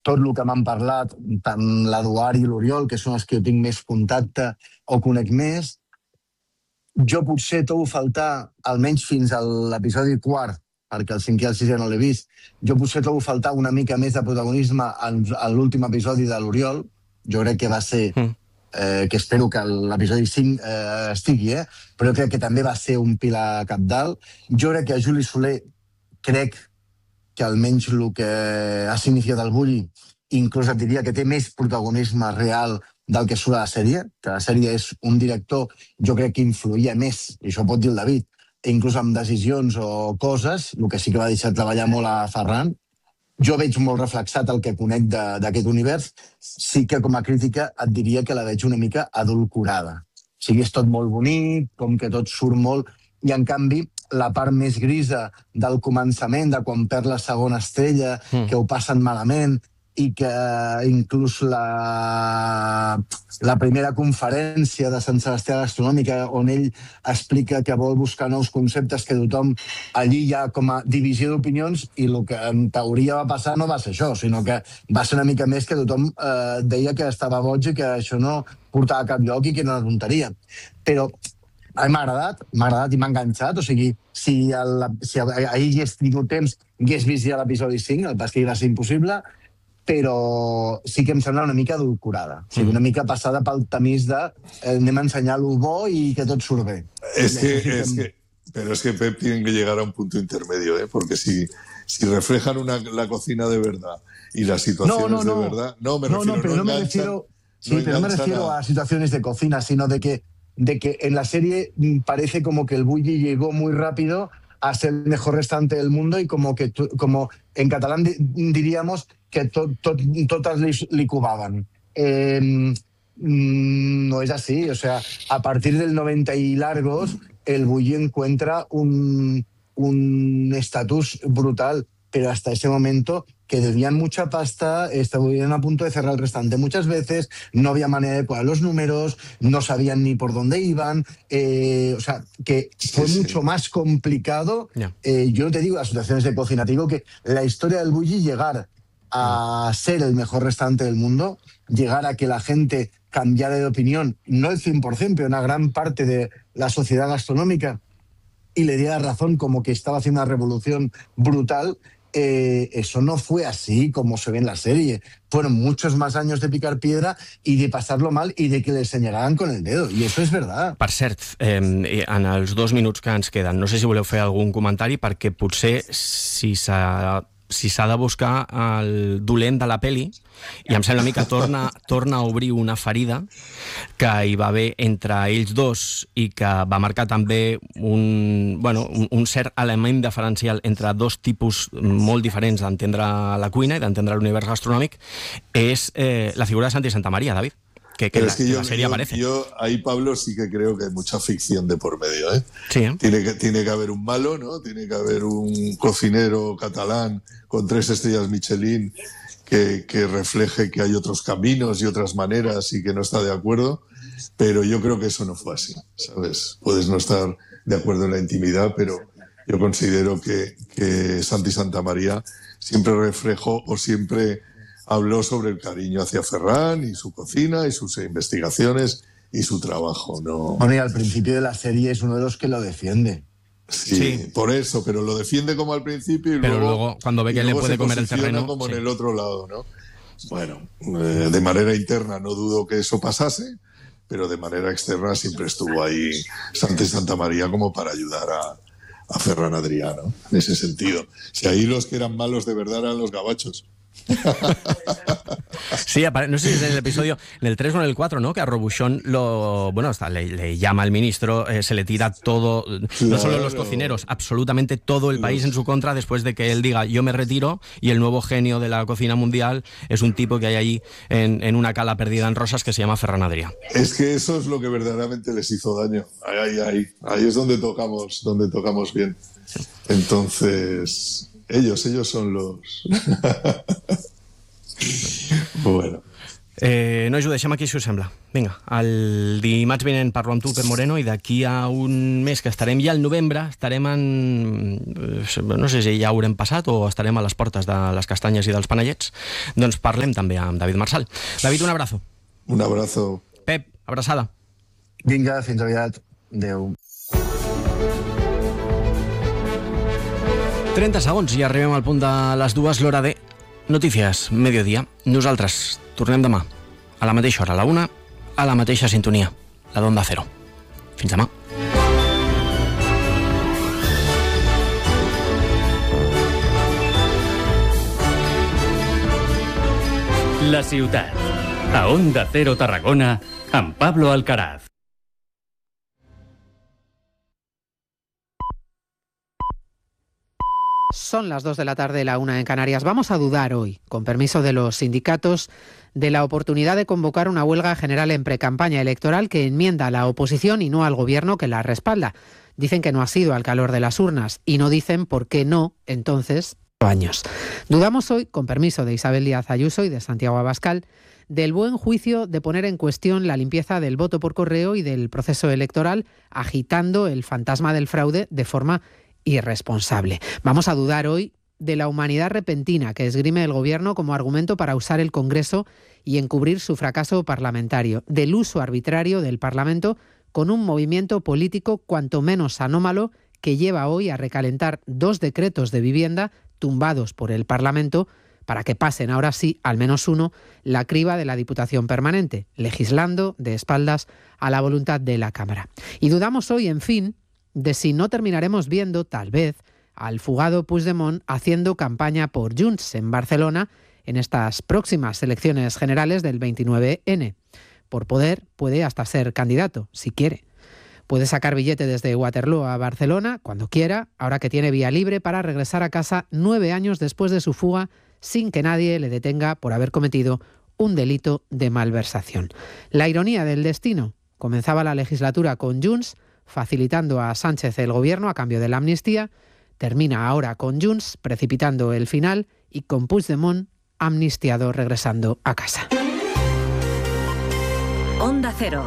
tot el que m'han parlat, tant l'Eduard i l'Oriol, que són els que jo tinc més contacte o conec més, jo potser trobo faltar, almenys fins a l'episodi 4, perquè el 5 i el 6 ja no l'he vist, jo potser trobo faltar una mica més de protagonisme en l'últim episodi de l'Oriol. Jo crec que va ser, que espero que l'episodi 5 estigui, però jo crec que també va ser un pilar cabdal. Jo crec que Juli Soler, crec que almenys el que ha significat el Bulli, inclús et diria que té més protagonisme real del que surt a la sèrie, que la sèrie és un director, jo crec que influïa més, i això pot dir el David, inclús amb decisions o coses, el que sí que va deixar treballar molt a Ferran. Jo veig molt reflexat el que conec d'aquest univers, sí que com a crítica et diria que la veig una mica adulcorada. O sigui, és tot molt bonic, com que tot surt molt, i en canvi la part més grisa del començament, de quan perd la segona estrella, que ho passen malament, i que inclús la primera conferència de Sant Sebastià Gastronòmica, on ell explica que vol buscar nous conceptes, que tothom allí hi ha com a divisió d'opinions, i el que en teoria va passar no va ser això, sinó que va ser una mica més que tothom deia que estava boig i que això no portava a cap lloc i que era una tonteria. Però a mi m'ha agradat i m'ha enganxat. O sigui, si ahir hagués tingut temps, hagués vist ja l'episodi 5, el pas que va ser impossible, però sí que em sembla una mica adulcorada. O sigui, una mica passada pel tamís de anem a ensenyar lo bo i que tot surt bé. Pero es que Pep tiene que llegar a un punto intermedio, porque si reflejan la cocina de verdad y las situaciones de verdad... No me refiero a situaciones de cocina, sino de que en la serie parece como que el Bulli llegó muy rápido a ser el mejor restaurante del mundo y como en catalán diríamos que todas li cubaban. No es así. O sea, a partir del 90 y largos, el Bulli encuentra un estatus brutal, pero hasta ese momento que debían mucha pasta, estaban a punto de cerrar el restaurante muchas veces, no había manera de cuadrar los números, no sabían ni por dónde iban, o sea, que fue mucho más complicado. Yo no te digo las situaciones de cocina, te digo que la historia del Bulli, llegar a ser el mejor restaurante del mundo, llegar a que la gente cambiara de opinión, no el 100%, pero una gran parte de la sociedad gastronómica, y le diera razón como que estaba haciendo una revolución brutal. Eso no fue así como se ve en la serie. Fueron muchos más años de picar piedra y de pasarlo mal y de que le señalaran con el dedo, i això és verdad. Per cert, en els 2 minuts que ens queden, no sé si voleu fer algun comentari, perquè potser si s'ha de buscar el dolent de la peli, i em sembla a mi que torna a obrir una ferida que hi va haver entre ells dos i que va marcar també un cert element diferencial entre dos tipus molt diferents d'entendre la cuina i d'entendre l'univers gastronòmic, és la figura de Santi Santamaría, David. Que la serie aparece. Yo ahí, Pablo, sí que creo que hay mucha ficción de por medio, Sí, Tiene que haber un malo, ¿no? Tiene que haber un cocinero catalán con 3 estrellas Michelin que refleje que hay otros caminos y otras maneras y que no está de acuerdo, pero yo creo que eso no fue así, ¿sabes? Puedes no estar de acuerdo en la intimidad, pero yo considero que Santi Santamaría siempre reflejó o siempre habló sobre el cariño hacia Ferran y su cocina y sus investigaciones y su trabajo, ¿no? Bueno, y al principio de la serie es uno de los que lo defiende. Sí, por eso, pero lo defiende como al principio y pero luego cuando ve que le puede comer el terreno, como en el otro lado, ¿no? Bueno, de manera interna no dudo que eso pasase, pero de manera externa siempre estuvo ahí Santi Santamaría como para ayudar a Ferran Adrià, ¿no? En ese sentido. Si ahí los que eran malos de verdad eran los gabachos. Sí, no sé si es en el episodio, en el 3 o en el 4, ¿no? Que a Robuchon le llama al ministro, se le tira todo, no solo los cocineros, absolutamente todo el país en su contra, después de que él diga yo me retiro, y el nuevo genio de la cocina mundial es un tipo que hay allí en una cala perdida en Rosas que se llama Ferran Adrià. Es que eso es lo que verdaderamente les hizo daño. Ahí es donde tocamos bien. Entonces, ellos son los... Bueno. Nois, ho deixem aquí, si us sembla. Vinga, el dimarts vinent parlo amb tu, Pep Moreno, i d'aquí a un mes, que estarem ja al novembre, estarem en... no sé si ja haurem passat o estarem a les portes de les castanyes i dels panellets, doncs parlem també amb David Marsal. David, un abrazo. Un abrazo. Pep, abraçada. Vinga, fins aviat. Adéu. 30 segons i arribem al punt de les 2, l'hora de Notícies Mediodía. Nosaltres tornem demà a la mateixa hora, a la 1, a la mateixa sintonia, la d'Onda Cero. Fins demà. La ciutat, a Onda Cero Tarragona, amb Pablo Alcaraz. Son las 2 de la tarde, la 1 en Canarias. Vamos a dudar hoy, con permiso de los sindicatos, de la oportunidad de convocar una huelga general en precampaña electoral que enmienda a la oposición y no al gobierno que la respalda. Dicen que no ha sido al calor de las urnas y no dicen por qué no, entonces, años. Dudamos hoy, con permiso de Isabel Díaz Ayuso y de Santiago Abascal, del buen juicio de poner en cuestión la limpieza del voto por correo y del proceso electoral, agitando el fantasma del fraude de forma irresponsable. Vamos a dudar hoy de la humanidad repentina que esgrime el gobierno como argumento para usar el Congreso y encubrir su fracaso parlamentario, del uso arbitrario del Parlamento con un movimiento político cuanto menos anómalo que lleva hoy a recalentar 2 decretos de vivienda tumbados por el Parlamento para que pasen ahora sí, al menos uno, la criba de la Diputación Permanente, legislando de espaldas a la voluntad de la Cámara. Y dudamos hoy, en fin, de si no terminaremos viendo, tal vez, al fugado Puigdemont haciendo campaña por Junts en Barcelona en estas próximas elecciones generales del 29N. Por poder, puede hasta ser candidato, si quiere. Puede sacar billete desde Waterloo a Barcelona cuando quiera, ahora que tiene vía libre para regresar a casa 9 años después de su fuga, sin que nadie le detenga por haber cometido un delito de malversación. La ironía del destino. Comenzaba la legislatura con Junts, facilitando a Sánchez el gobierno a cambio de la amnistía, termina ahora con Junts, precipitando el final, y con Puigdemont amnistiado regresando a casa. Onda Cero.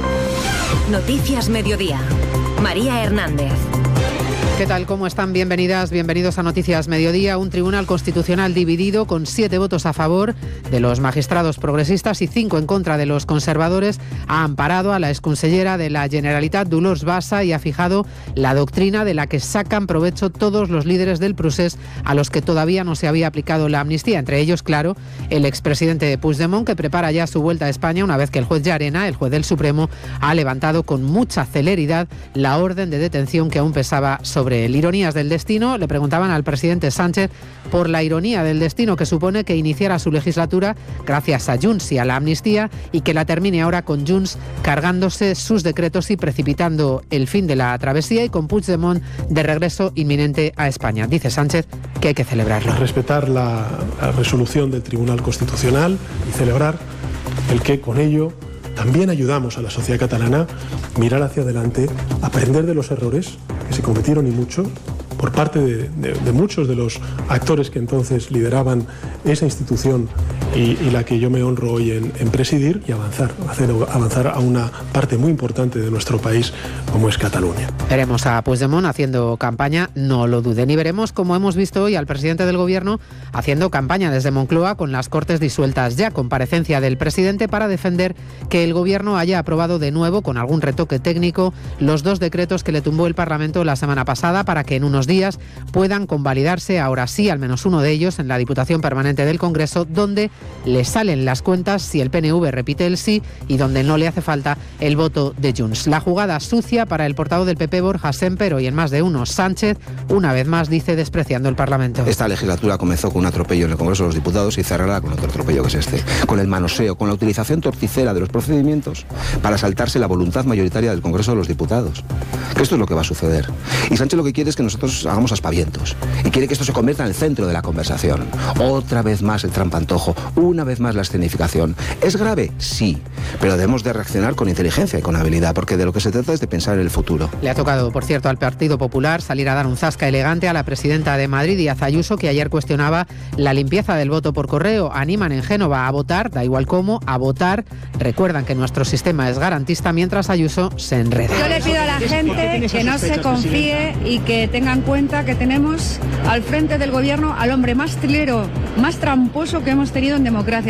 Noticias Mediodía. María Hernández. ¿Qué tal? ¿Cómo están? Bienvenidas, bienvenidos a Noticias Mediodía. Un tribunal constitucional dividido con 7 votos a favor de los magistrados progresistas y 5 en contra de los conservadores ha amparado a la exconsellera de la Generalitat, Dolors Bassa, y ha fijado la doctrina de la que sacan provecho todos los líderes del procés a los que todavía no se había aplicado la amnistía. Entre ellos, claro, el expresidente Puigdemont, que prepara ya su vuelta a España una vez que el juez Llarena, el juez del Supremo, ha levantado con mucha celeridad la orden de detención que aún pesaba sobre ironías del destino. Le preguntaban al presidente Sánchez por la ironía del destino que supone que iniciara su legislatura gracias a Junts y a la amnistía y que la termine ahora con Junts cargándose sus decretos y precipitando el fin de la travesía y con Puigdemont de regreso inminente a España. Dice Sánchez que hay que celebrarlo. Respetar la resolución del Tribunal Constitucional y celebrar el que con ello también ayudamos a la sociedad catalana a mirar hacia adelante, aprender de los errores que se cometieron y mucho por parte de muchos de los actores que entonces lideraban esa institución y la que yo me honro hoy en presidir y hacer avanzar a una parte muy importante de nuestro país como es Cataluña. Veremos a Puigdemont haciendo campaña, no lo duden, y veremos, como hemos visto hoy, al presidente del Gobierno haciendo campaña desde Moncloa con las Cortes disueltas ya, comparecencia del presidente para defender que el Gobierno haya aprobado de nuevo, con algún retoque técnico, los 2 decretos que le tumbó el Parlamento la semana pasada para que en unos días puedan convalidarse, ahora sí, al menos uno de ellos en la Diputación Permanente del Congreso, donde le salen las cuentas si el PNV repite el sí y donde no le hace falta el voto de Junts. La jugada sucia para el portavoz del PP, Borja Sémper, y en más de uno, Sánchez, una vez más dice despreciando el Parlamento. Esta legislatura comenzó con un atropello en el Congreso de los Diputados y cerrará con otro atropello que es este, con el manoseo, con la utilización torticera de los procedimientos para saltarse la voluntad mayoritaria del Congreso de los Diputados. Que esto es lo que va a suceder. Y Sánchez lo que quiere es que nosotros hagamos aspavientos. Y quiere que esto se convierta en el centro de la conversación. Otra vez más el trampantojo, una vez más la escenificación. ¿Es grave? Sí, pero debemos de reaccionar con inteligencia y con habilidad, porque de lo que se trata es de pensar en el futuro. Le ha tocado, por cierto, al Partido Popular salir a dar un zasca elegante a la presidenta de Madrid, Díaz Ayuso, que ayer cuestionaba la limpieza del voto por correo. Animan en Génova a votar, da igual cómo, a votar. Recuerdan que nuestro sistema es garantista, mientras Ayuso se enreda. Yo le pido a la gente que no se confíe y que tenga en cuenta que tenemos al frente del gobierno al hombre más trilero, más tramposo que hemos tenido en democracia.